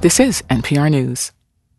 This is NPR News.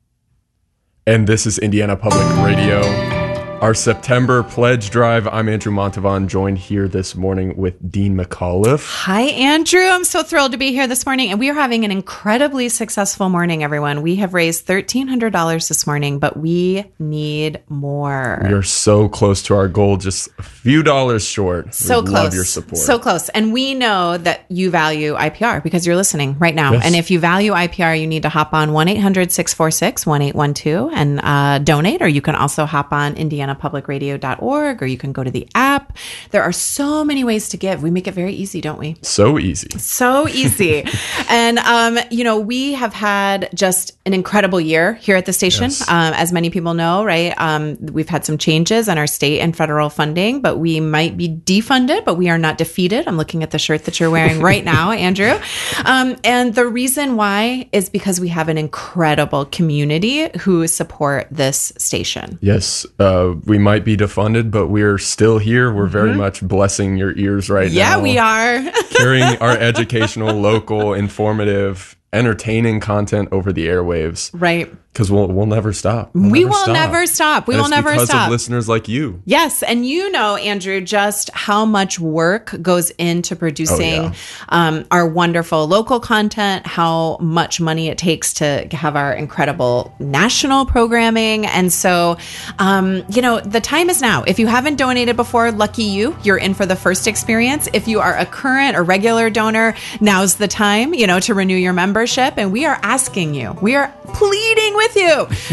And this is Indiana Public Radio. Our September pledge drive. I'm Andrew Montavon, joined here this morning with Dean McAuliffe. Hi, Andrew. I'm so thrilled to be here this morning. And we are having an incredibly successful morning, everyone. We have raised $1,300 this morning, but we need more. We are so close to our goal, just a few dollars short. So We'd close. Love your support. So close. And we know that you value IPR because you're listening right now. Yes. And if you value IPR, you need to hop on 1-800-646-1812 and donate. Or you can also hop on indianapublicradio.org, or you can go to the app. There are so many ways to give. We make it very easy, don't we? So easy. So easy. And, we have had just an incredible year here at the station. Yes. As many people know, right? We've had some changes in our state and federal funding, but we might be defunded, but we are not defeated. I'm looking at the shirt that you're wearing right now, Andrew. And the reason why is because we have an incredible community who support this station. Yes, we might be defunded, but we're still here. We're very much blessing your ears right now. Yeah, we are. Carrying our educational, local, informative, entertaining content over the airwaves. Right. Because we'll never stop. We will never stop. We will never because stop. of listeners like you. Yes. And you know, Andrew, just how much work goes into producing our wonderful local content, how much money it takes to have our incredible national programming. And so, the time is now. If you haven't donated before, lucky you, you're in for the first experience. If you are a current or regular donor, now's the time, to renew your membership. And we are asking you, we are pleading with you.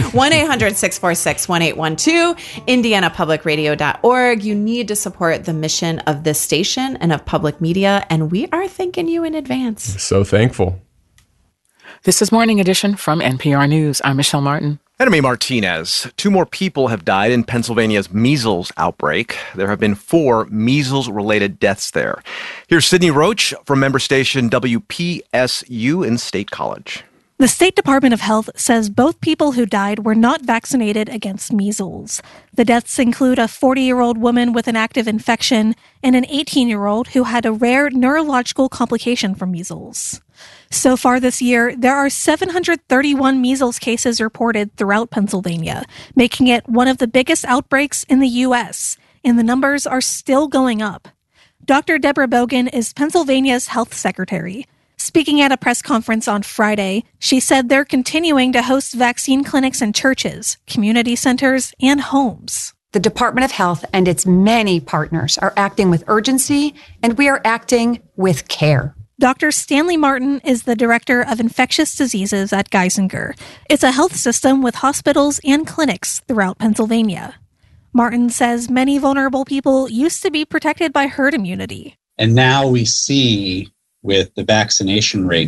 1-800-646-1812, indianapublicradio.org. You need to support the mission of this station and of public media, and we are thanking you in advance. So thankful. This is Morning Edition from NPR News. I'm Michelle Martin. And I'm Martinez. 2 more people have died in Pennsylvania's measles outbreak. There have been 4 measles-related deaths there. Here's Sydney Roach from member station WPSU in State College. The State Department of Health says both people who died were not vaccinated against measles. The deaths include a 40-year-old woman with an active infection and an 18-year-old who had a rare neurological complication from measles. So far this year, there are 731 measles cases reported throughout Pennsylvania, making it one of the biggest outbreaks in the U.S., and the numbers are still going up. Dr. Deborah Bogan is Pennsylvania's health secretary. Speaking at a press conference on Friday, she said they're continuing to host vaccine clinics in churches, community centers, and homes. The Department of Health and its many partners are acting with urgency, and we are acting with care. Dr. Stanley Martin is the director of infectious diseases at Geisinger. It's a health system with hospitals and clinics throughout Pennsylvania. Martin says many vulnerable people used to be protected by herd immunity. And now we see with the vaccination rate